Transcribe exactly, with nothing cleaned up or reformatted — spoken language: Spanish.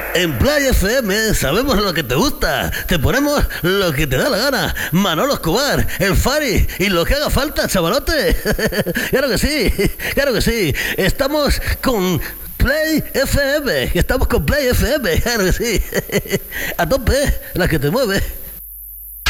En Play F M sabemos lo que te gusta. Te ponemos lo que te da la gana. Manolo Escobar, el Fari y lo que haga falta, chavalote. Claro que sí, claro que sí. Estamos con Play F M. Estamos con Play F M, claro que sí. A tope, la que te mueve.